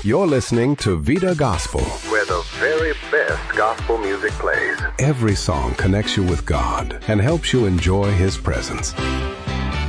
You're listening to Vida Gospel, where the very best gospel music plays. Every song connects you with God and helps you enjoy His presence.